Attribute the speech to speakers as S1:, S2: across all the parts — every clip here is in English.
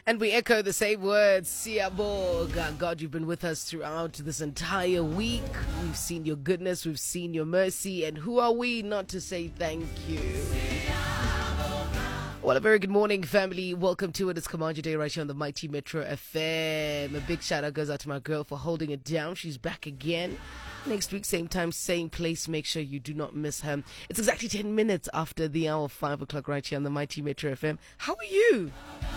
S1: And we echo the same words, Siyabonga. God, you've been with us throughout this entire week. We've seen your goodness, we've seen your mercy, and who are we not to say thank you? Well, a very good morning, family. Welcome to it. It's Command Your Day right here on the Mighty Metro FM. A big shout out goes out to my girl for holding it down. She's back again. Next week, same time, same place. Make sure you do not miss her. It's exactly 10 minutes after the hour of 5 o'clock right here on the Mighty Metro FM. How are you?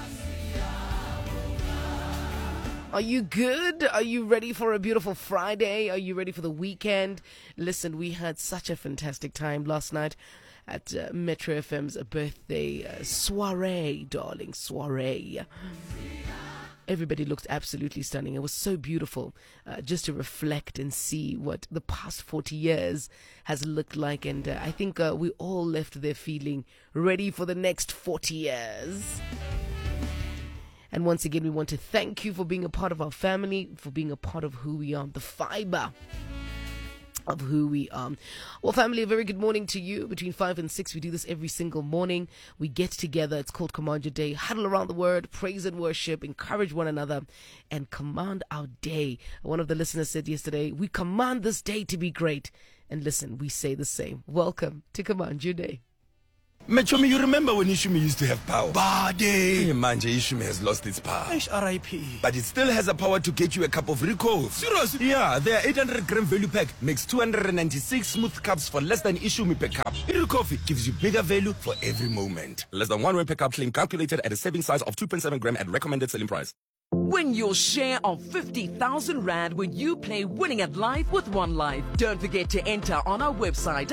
S1: Are you good? Are you ready for a beautiful Friday? Are you ready for the weekend? Listen, we had such a fantastic time last night at Metro FM's birthday soiree, darling, soiree. Everybody looked absolutely stunning. It was so beautiful just to reflect and see what the past 40 years has looked like. And I think we all left there feeling ready for the next 40 years. And once again, we want to thank you for being a part of our family, for being a part of who we are, the fiber of who we are. Well, family, a very good morning to you. Between 5 and 6, we do this every single morning. We get together. It's called Command Your Day. Huddle around the word, praise and worship, encourage one another, and command our day. One of the listeners said yesterday, we command this day to be great. And listen, we say the same. Welcome to Command Your Day.
S2: Mechomi, you remember when Ishumi used to have power?
S3: Bade!
S2: Manje, Ishumi has lost its power.
S3: RIP.
S2: But it still has the power to get you a cup of Rico.
S3: Seriously?
S2: Yeah, their 800-gram value pack makes 296 smooth cups for less than Ishumi per cup. Rico Coffee gives you bigger value for every moment. Less than 1 rand per cup, clean, calculated at a serving size of 2.7 gram at recommended selling price.
S4: Win your share of 50,000 Rand when you play Winning at Life with One Life. Don't forget to enter on our website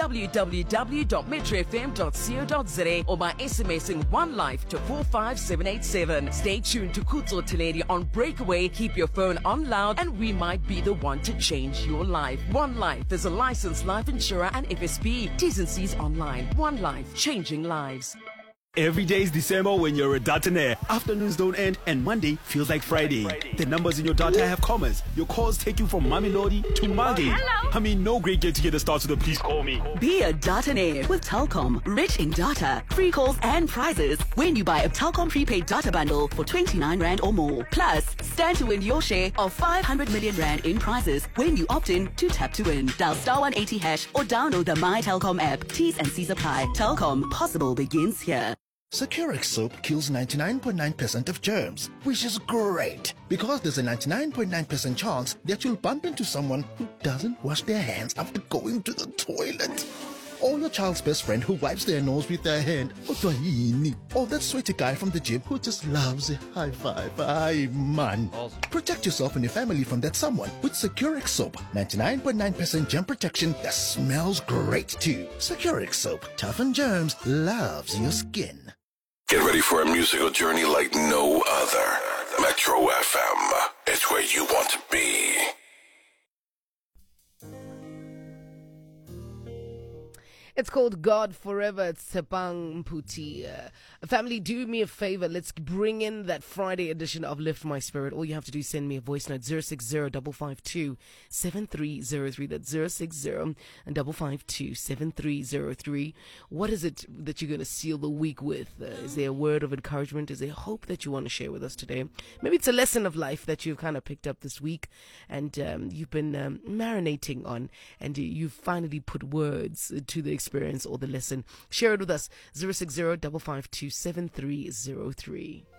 S4: www.metrofm.co.za or by SMSing One Life to 45787. Stay tuned to Kutso Teledi on Breakaway. Keep your phone on loud and we might be the one to change your life. One Life is a licensed life insurer and FSP. T's and C's online. One Life, changing lives.
S3: Every day is December when you're a Dataner. Afternoons don't end and Monday feels like Friday. The numbers in your data have commas. Your calls take you from Mamelodi to Magi.
S5: Hello.
S3: I mean, no great get-together starts with a please call me.
S6: Be a Dataner with Telkom. Rich in data, free calls and prizes when you buy a Telkom prepaid data bundle for 29 Rand or more. Plus, stand to win your share of 500 million Rand in prizes when you opt in to Tap to Win. Dial *180# or download the My Telkom app. T's and C's apply. Telkom, possible begins here.
S7: Securix soap kills 99.9% of germs, which is great because there's a 99.9% chance that you'll bump into someone who doesn't wash their hands after going to the toilet. Or your child's best friend who wipes their nose with their hand. Or that sweaty guy from the gym who just loves a high five. Aye, man. Protect yourself and your family from that someone with Securix soap. 99.9% germ protection that smells great too. Securix soap. Toughen germs. Loves your skin.
S8: Get ready for a musical journey like no other. Metro FM. It's where you want to be.
S1: It's called God Forever. It's Tshepang Mputi. Family, do me a favor. Let's bring in that Friday edition of Lift My Spirit. All you have to do is send me a voice note, 060-552-7303. That's 060-552-7303. What is it that you're going to seal the week with? Is there a word of encouragement? Is there hope that you want to share with us today? Maybe it's a lesson of life that you've kind of picked up this week and you've been marinating on, and you've finally put words to the experience or the lesson. Share it with us, 060-552-7303.